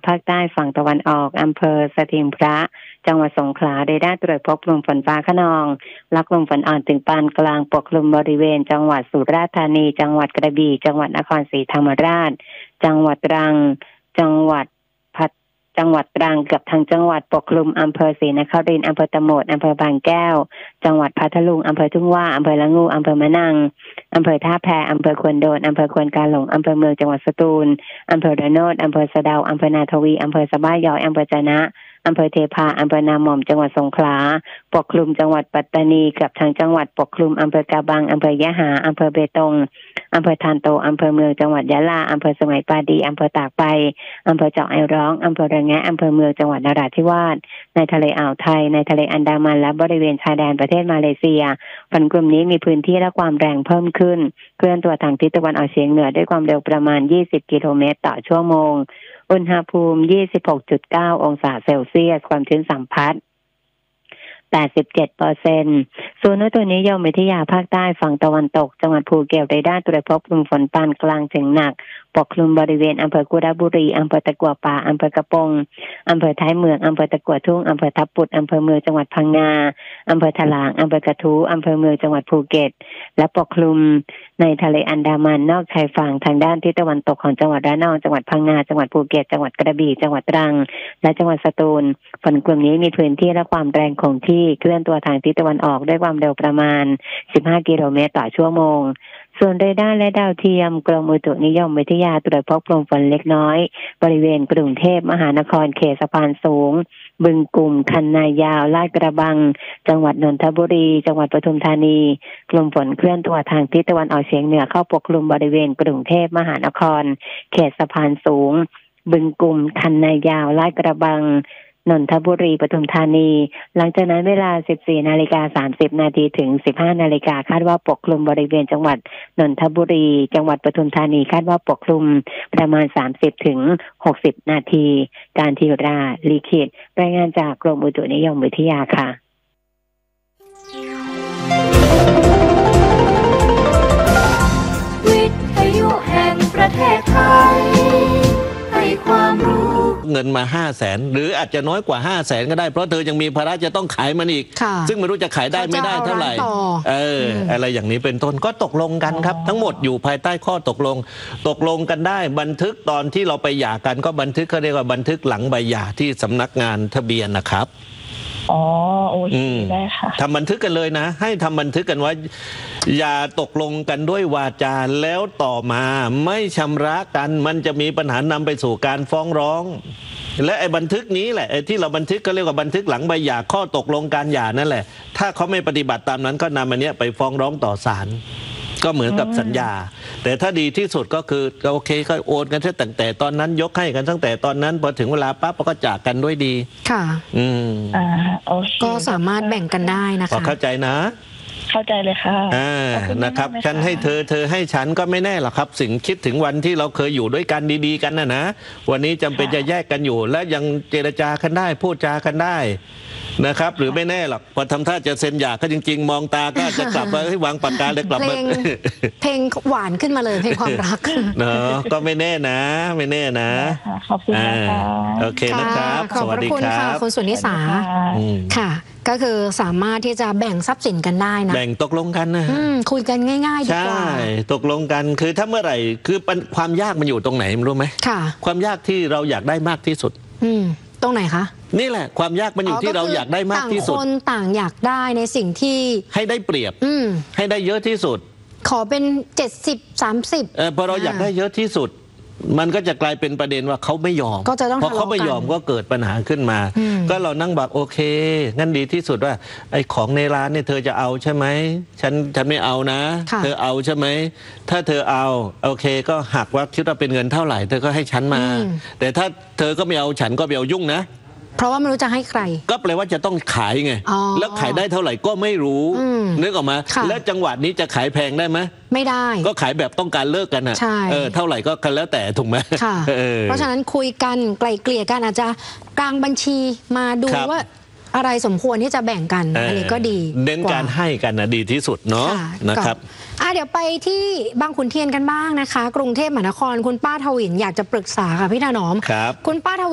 ภาคใต้ฝั่งตะวันออกอำเภอสถิงพระจังหวัดสงขลาโดยได้ตรวจพบกลุ่มฝนฟ้าคะนองและกลุ่มฝนอ่อนถึงปานกลางปกคลุมบริเวณจังหวัดสุราษฎร์ธานีจังหวัดกระบี่จังหวัดนครศรีธรรมราชจังหวัดตรังจังหวัดตรังเกือบทั้งจังหวัดปกคลุมอำเภอศรีนครินทร์อำเภอตะโหมดอำเภอบางแก้วจังหวัดพัทลุงอำเภอทุ่งว่าอำเภอละงูอำเภอมะนังอำเภอท่าแพอำเภอควนโดนอำเภอควนกาหลงอำเภอเมืองจังหวัดสตูลอำเภอระโนดอำเภอสะเดาอำเภอนาทวีอำเภอสะบ้ายอยอำเภอจะนะอำเภอเทพาอำเภอนาหม่อมจังหวัดสงขลาปกคลุมจังหวัดปัตตานีกับทางจังหวัดปกคลุมอำเภอกาบังอำเภอยะหาอำเภอเบตงอำเภอทานโตอำเภอเมืองจังหวัดยะลาอำเภอสมัยปาดีอำเภอตากใบอำเภอเจาะไอร้องอำเภอระแงะอำเภอเมืองจังหวัดนราธิวาสในทะเลอ่าวไทยในทะเลอันดามันและบริเวณชายแดนประเทศมาเลเซียฝนกลุ่มนี้มีพื้นที่และความแรงเพิ่มขึ้นเคลื่อนตัวทางทิศตะวันออกเฉียงเหนือด้วยความเร็วประมาณ20กิโลเมตรต่อชั่วโมงอุณหภูมิ 26.9 องศาเซลเซียสความชื้นสัมพัทธ์ 87% ศูนย์อุตุนิยมวิทยาภาคใต้ฝั่งตะวันตกจังหวัดภูเก็ตได้ตรวจพบกลุ่มฝนปานกลางถึงหนักปกคลุมบริเวณอำเภอกุดาบุรีอำเภอตะกั่วป่าอำเภอกระปงอำเภอท้ายเมืองอำเภอตะกั่วทุ่งอำเภอทับปุดอำเภอเมืองจังหวัดพังงาอำเภอถลางอำเภอกระทู้อำเภอเมืองจังหวัดภูเก็ตและปกคลุมในทะเลอันดามันนอกชายฝั่งทางด้านทิศตะวันตกของจังหวัดระนองจังหวัดพังงาจังหวัดภูเก็ตจังหวัดกระบี่จังหวัดตรังและจังหวัดสตูลฝนกลุ่มนี้มีพื้นที่และความแรงคงที่เคลื่อนตัวทางทิศตะวันออกด้วยความเร็วประมาณ15กิโลเมตรต่อชั่วโมงส่วนเรดาร์และดาวเทียมกรมอุตุนิยมวิทยาตรวจพบกลุ่มฝนเล็กน้อยบริเวณกรุงเทพมหานครเขตสะพานสูงบึงกลุ่มคันนายาวลาดกระบังจังหวัดนนทบุรีจังหวัดปทุมธานีกลุ่มฝนเคลื่อนตัวทางทิศตะวันออกเฉียงเหนือเข้าปกคลุมบริเวณกรุงเทพมหานครเขตสะพานสูงบึงกลุ่มคันนายาวลาดกระบังนนทบุรีปทุมธานีหลังจากนั้นเวลา 14:30 นาทีถึง 15 นาฬิกาคาดว่าปกคลุมบริเวณจังหวัดนนทบุรีจังหวัดปทุมธานีคาดว่าปกคลุมประมาณ 30 ถึง 60 นาทีการธีราลีขิตรายงานจากกรมอุตุนิยมวิทยาค่ะวิทยุแห่งประเทศไทยให้ความรู้เงินมา500,000หรืออาจจะน้อยกว่า500,000ก็ได้เพราะเธอยังมีภาระจะต้องขายมันอีกซึ่งไม่รู้จะขายได้ไม่ได้เท่าไหร่อะไรอย่างนี้เป็นต้นก็ตกลงกันครับทั้งหมดอยู่ภายใต้ข้อตกลงกันได้บันทึกตอนที่เราไปหย่ากันก็บันทึกเขาเรียกว่าบันทึกหลังใบหย่าที่สำนักงานทะเบียนนะครับอ๋อโอเคได้ค่ะทำบันทึกกันเลยนะให้ทำบันทึกกันว่าอย่าตกลงกันด้วยวาจาแล้วต่อมาไม่ชำระกันมันจะมีปัญหานำไปสู่การฟ้องร้องและไอ้บันทึกนี้แหละไอ้ที่เราบันทึกก็เรียกว่าบันทึกหลังใบหย่าข้อตกลงการหย่านั่นแหละถ้าเขาไม่ปฏิบัติตามนั้นก็นำอันนี้ไปฟ้องร้องต่อศาลก็เหมือนกับสัญญาแต่ถ้าดีที่สุดก็คือโอเคก็โอนกันตั้งแต่ตอนนั้นยกให้กันตั้งแต่ตอนนั้นพอถึงเวลาปั๊บก็จากกันด้วยดีค่ะก็สามารถแบ่งกันได้นะคะเข้าใจนะเข้าใจเลยค่ะนะครับฉันให้เธอให้ฉันก็ไม่แน่หรอกครับสิ่งคิดถึงวันที่เราเคยอยู่ด้วยกันดีๆกันนะวันนี้จำเป็นจะแยกกันอยู่และยังเจรจากันได้พูดจากันได้นะครับหรือไม่แน่หรอกพอทำท่าจะเซ็นหย่าก็จริงๆมองตาก็จะกลับมาให้วางปากกาเลยกลับมาเพลงหวานขึ้นมาเลยเพลงความรักเนาะก็ไม่แน่นะไม่แน่นะขอบคุณนะคะโอเคนะครับสวัสดีครับคุณสุนิสาค่ะก็คือสามารถที่จะแบ่งทรัพย์สินกันได้นะแบ่งตกลงกันนะคุยกันง่ายๆดีกว่าใช่ตกลงกันคือถ้าเมื่อไหร่คือความยากมันอยู่ตรงไหนรู้ไหมค่ะความยากที่เราอยากได้มากที่สุดตรงไหนคะนี่แหละความยากมันอยู่ที่เราอยากได้มากที่สุดต่างคนต่างอยากได้ในสิ่งที่ให้ได้เปรียบให้ได้เยอะที่สุดขอเป็น70-30 พอเราอยากได้เยอะที่สุดมันก็จะกลายเป็นประเด็นว่าเขาไม่ยอมเพราะเขาไม่ยอมก็เกิดปัญหาขึ้นมาก็เรานั่งบอกโอเคงั้นดีที่สุดว่าไอ้ของในร้านเนี่ยเธอจะเอาใช่ไหมฉันไม่เอานะเธอเอาใช่ไหมถ้าเธอเอาโอเคก็หักว่าคิดว่าเป็นเงินเท่าไหร่เธอก็ให้ฉันมาแต่ถ้าเธอก็ไม่เอาฉันก็ไม่เอายุ่งนะเพราะว่าไม่รู้จะให้ใครก็แปลว่าจะต้องขายไงแล้วขายได้เท่าไหร่ก็ไม่รู้นึกออกมาแล้วจังหวะนี้จะขายแพงได้ไหมไม่ได้ก็ขายแบบต้องการเลิกกันนะเท่าไหร่ก็กันแล้วแต่ถูกไหมเพราะฉะนั้นคุยกันไกล่เกลี่ยกันอาจจะกลางบัญชีมาดูว่าอะไรสมควรที่จะแบ่งกันอันนี้ก็ดีเน้นการให้กันนะดีที่สุดเนาะนะครับเดี๋ยวไปที่บางขุนเทียนกันบ้างนะคะกรุงเทพมหานครคุณป้าทวินอยากจะปรึกษาค่ะพี่ถนอมคุณป้าทวิน